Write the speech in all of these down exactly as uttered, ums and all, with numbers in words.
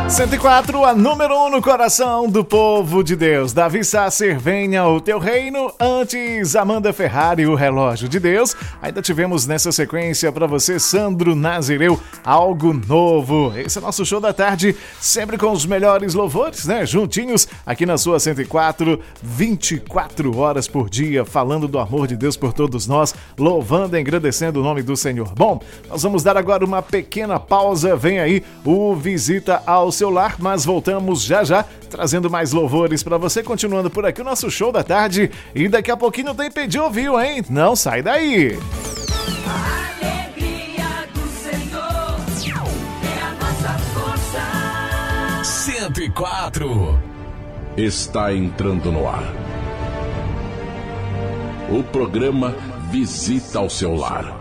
cento e quatro, a número um no coração do povo de Deus. Davi Sasser, venha o teu reino. Antes, Amanda Ferrari, o relógio de Deus. Ainda tivemos nessa sequência para você, Sandro Nazireu, algo novo. Esse é nosso show da tarde, sempre com os melhores louvores, né? Juntinhos aqui na sua cento e quatro, vinte e quatro horas por dia, falando do amor de Deus por todos nós, louvando e agradecendo o nome do Senhor. Bom, nós vamos dar agora uma pequena pausa. Vem aí o Visita ao Seu Lar, mas voltamos já já, trazendo mais louvores para você, continuando por aqui o nosso show da tarde, e daqui a pouquinho tem Pediu Ouviu, hein? Não sai daí! A alegria do Senhor é a nossa força. cento e quatro está entrando no ar. O programa Visita ao Seu Lar.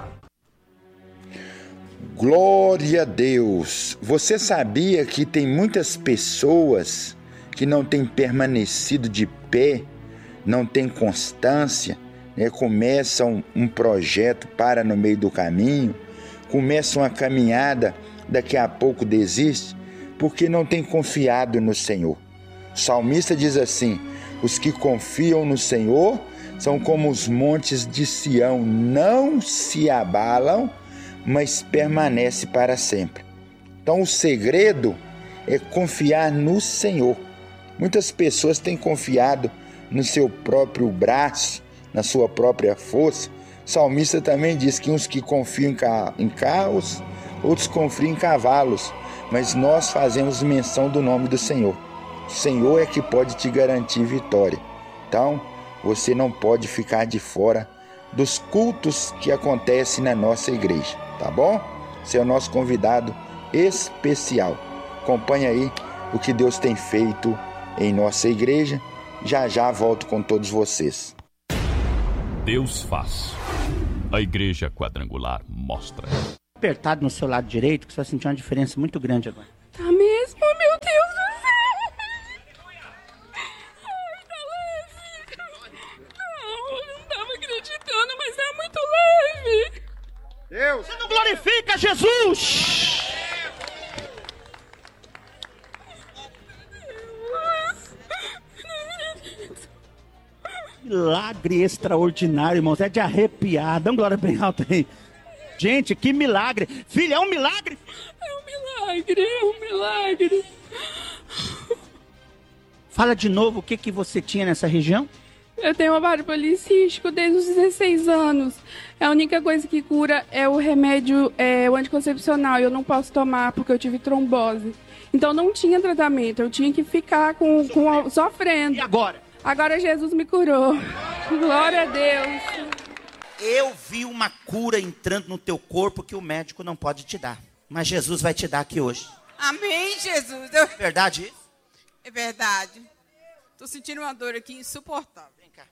Glória a Deus! Você sabia que tem muitas pessoas que não têm permanecido de pé, não têm constância, né? Começam um projeto, para no meio do caminho, começam a caminhada, daqui a pouco desiste, porque não tem confiado no Senhor. O salmista diz assim: os que confiam no Senhor são como os montes de Sião, não se abalam, mas permanece para sempre. Então o segredo é confiar no Senhor. Muitas pessoas têm confiado no seu próprio braço, na sua própria força. O salmista também diz que uns que confiam em carros, outros confiam em cavalos, mas nós fazemos menção do nome do Senhor. O Senhor é que pode te garantir vitória. Então você não pode ficar de fora dos cultos que acontecem na nossa igreja, tá bom? Você é o nosso convidado especial. Acompanhe aí o que Deus tem feito em nossa igreja. Já já volto com todos vocês. Deus faz. A Igreja Quadrangular mostra. Apertado no seu lado direito, que você vai sentir uma diferença muito grande agora. Tá mesmo? Meu Deus do céu! Ai, tá leve. Não, eu não tava acreditando, mas é muito leve. Deus! Você não glorifica Jesus! Milagre extraordinário, irmãos. É de arrepiar. Dá uma glória bem alta aí. Gente, que milagre. Filha, é um milagre. É um milagre, é um milagre. Fala de novo o que, que você tinha nessa região. Eu tenho ovário policístico desde os dezesseis anos. A única coisa que cura é o remédio, é, o anticoncepcional. Eu não posso tomar porque eu tive trombose. Então não tinha tratamento. Eu tinha que ficar com, com, sofrendo. E agora? Agora Jesus me curou. Glória a Deus. Eu vi uma cura entrando no teu corpo que o médico não pode te dar. Mas Jesus vai te dar aqui hoje. Amém, Jesus. Eu... Verdade isso? É verdade. Tô sentindo uma dor aqui insuportável. Vem cá.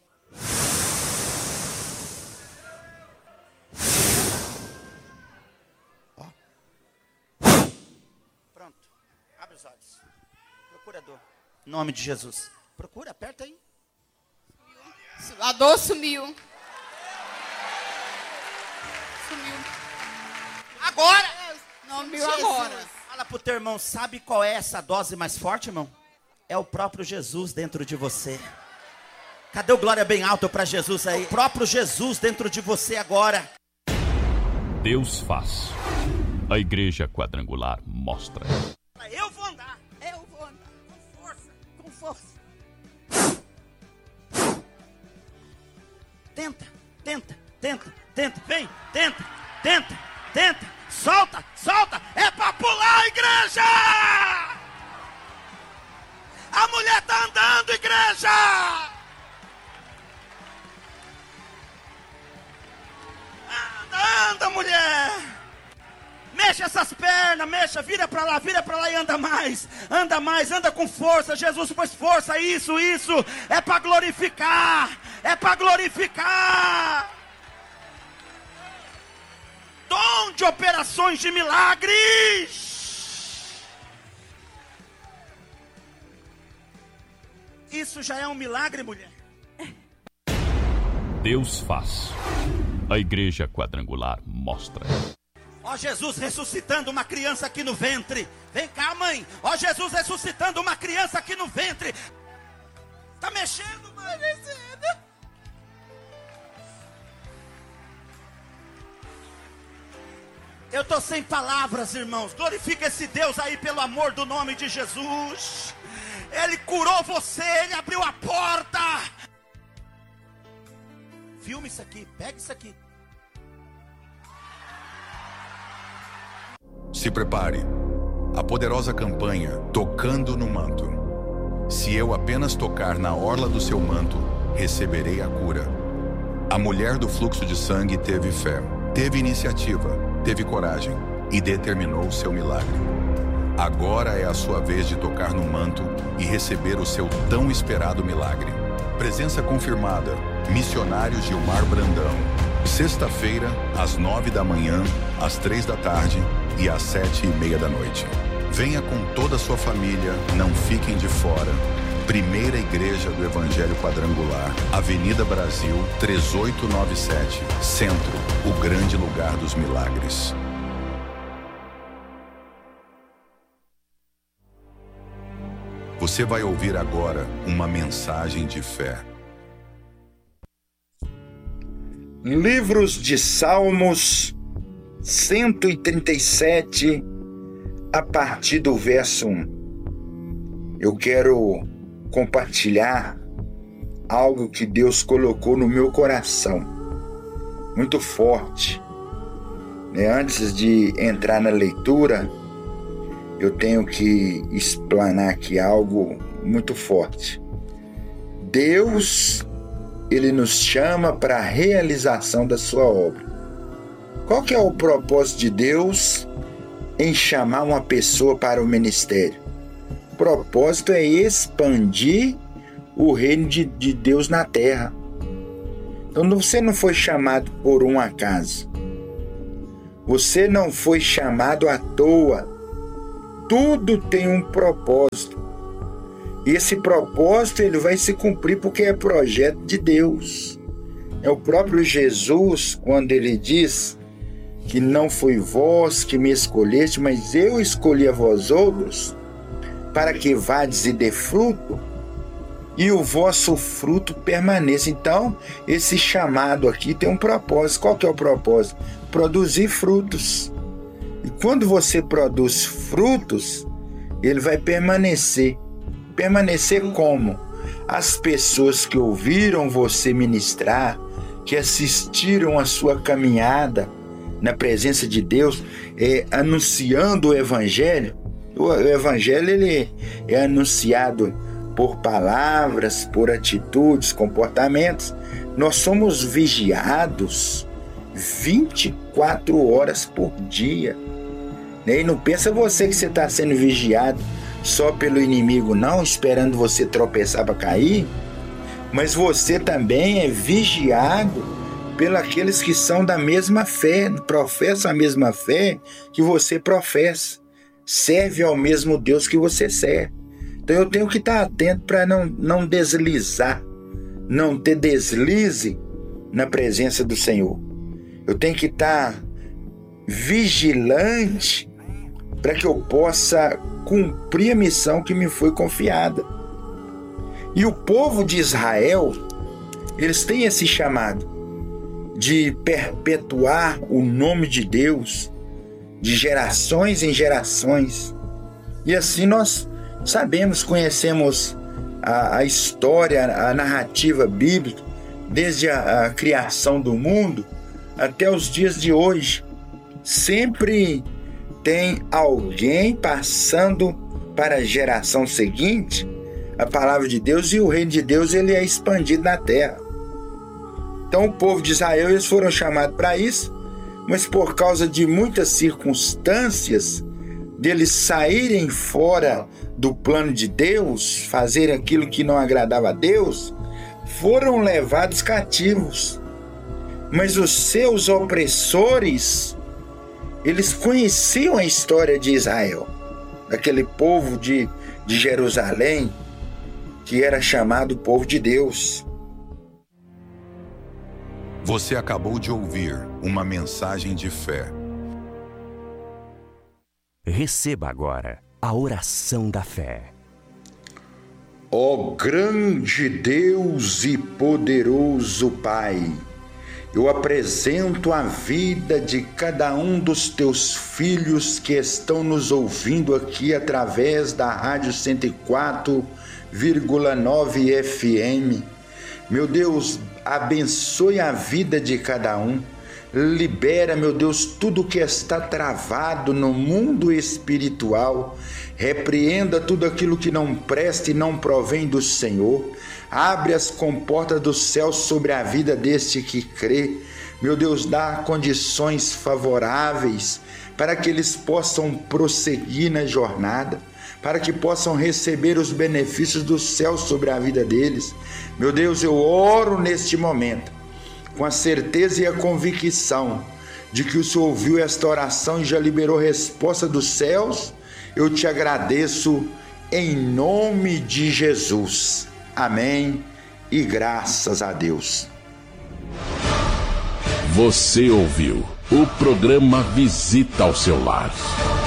Ó. Pronto. Abre os olhos. Procura a dor. Em nome de Jesus. Procura, aperta aí. A dor sumiu. Sumiu. Agora! Não, sumiu agora. Fala pro teu irmão, sabe qual é essa dose mais forte, irmão? É o próprio Jesus dentro de você. Cadê o glória bem alto pra Jesus aí? O próprio Jesus dentro de você agora. Deus faz. A Igreja Quadrangular mostra. Eu vou andar. Eu vou andar. Com força. Com força. Tenta, tenta, tenta, tenta, vem, tenta, tenta, tenta, solta, solta, é pra pular, igreja! A mulher tá andando, igreja! Anda, anda, mulher! Mexa essas pernas, mexa, vira pra lá, vira pra lá e anda mais. Anda mais, anda com força. Jesus pôs força, isso, isso. É pra glorificar, é pra glorificar. Dom de operações de milagres. Isso já é um milagre, mulher. Deus faz. A Igreja Quadrangular mostra. Ó Jesus ressuscitando uma criança aqui no ventre. Vem cá, mãe. Ó Jesus ressuscitando uma criança aqui no ventre. Tá mexendo, mãe? Mexendo. Eu estou sem palavras, irmãos. Glorifica esse Deus aí pelo amor do nome de Jesus. Ele curou você, Ele abriu a porta. Filme isso aqui, pega isso aqui. Se prepare. A poderosa campanha Tocando no Manto. Se eu apenas tocar na orla do seu manto, receberei a cura. A mulher do fluxo de sangue teve fé, teve iniciativa, teve coragem e determinou o seu milagre. Agora é a sua vez de tocar no manto e receber o seu tão esperado milagre. Presença confirmada, Missionário Gilmar Brandão. Sexta-feira, às nove da manhã, às três da tarde e às sete e meia da noite. Venha com toda a sua família, não fiquem de fora. Primeira Igreja do Evangelho Quadrangular, Avenida Brasil, três oito nove sete, Centro, o grande lugar dos milagres. Você vai ouvir agora uma mensagem de fé. Livros de Salmos, cento e trinta e sete, a partir do verso um. Eu quero compartilhar algo que Deus colocou no meu coração, muito forte. Né? Antes de entrar na leitura, eu tenho que explanar aqui algo muito forte. Deus, Ele nos chama para a realização da sua obra. Qual que é o propósito de Deus em chamar uma pessoa para o ministério? O propósito é expandir o reino de, de Deus na terra. Então você não foi chamado por um acaso. Você não foi chamado à toa. Tudo tem um propósito. E esse propósito ele vai se cumprir porque é projeto de Deus. É o próprio Jesus, quando ele diz que não foi vós que me escolheste, mas eu escolhi a vós outros, para que vades e dê fruto, e o vosso fruto permaneça. Então, esse chamado aqui tem um propósito. Qual que é o propósito? Produzir frutos. E quando você produz frutos, ele vai permanecer. Permanecer como? As pessoas que ouviram você ministrar, que assistiram a sua caminhada na presença de Deus, é, anunciando o Evangelho. O Evangelho ele é anunciado por palavras, por atitudes, comportamentos. Nós somos vigiados vinte e quatro horas por dia. E não pensa você que você está sendo vigiado só pelo inimigo, não, esperando você tropeçar para cair, mas você também é vigiado pelos aqueles que são da mesma fé, professam a mesma fé que você professa, serve ao mesmo Deus que você serve. Então eu tenho que estar atento para não, não deslizar, não ter deslize na presença do Senhor. Eu tenho que estar vigilante para que eu possa cumprir a missão que me foi confiada. E o povo de Israel, eles têm esse chamado de perpetuar o nome de Deus de gerações em gerações. E assim nós sabemos, conhecemos a, a história, a narrativa bíblica, desde a, a criação do mundo até os dias de hoje. Sempre tem alguém passando para a geração seguinte a palavra de Deus, e o reino de Deus ele é expandido na terra. Então o povo de Israel, eles foram chamados para isso, mas por causa de muitas circunstâncias, deles saírem fora do plano de Deus, fazer aquilo que não agradava a Deus, foram levados cativos. Mas os seus opressores, eles conheciam a história de Israel, daquele povo de, de Jerusalém, que era chamado povo de Deus. Você acabou de ouvir uma mensagem de fé. Receba agora a oração da fé. Ó grande Deus e poderoso Pai, eu apresento a vida de cada um dos teus filhos que estão nos ouvindo aqui através da Rádio cento e quatro vírgula nove F M. Meu Deus, abençoe a vida de cada um. Libera, meu Deus, tudo que está travado no mundo espiritual. Repreenda tudo aquilo que não presta e não provém do Senhor. Abre as comportas do céu sobre a vida deste que crê. Meu Deus, dá condições favoráveis para que eles possam prosseguir na jornada, para que possam receber os benefícios do céu sobre a vida deles. Meu Deus, eu oro neste momento, com a certeza e a convicção de que o Senhor ouviu esta oração e já liberou resposta dos céus. Eu te agradeço em nome de Jesus. Amém e graças a Deus. Você ouviu o programa Visita ao Seu Lar.